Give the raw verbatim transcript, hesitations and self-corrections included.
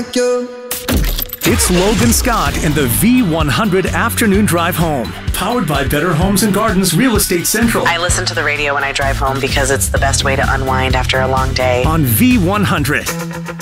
It's Logan Scott and the V one hundred Afternoon Drive Home. Powered by Better Homes and Gardens Real Estate Central. I listen to the radio when I drive home because it's the best way to unwind after a long day. On V one hundred.